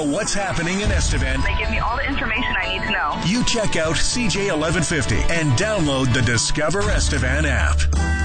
know what's happening in Estevan, They give me all the information I need to know. you check out CJ1150 and download the Discover Estevan app.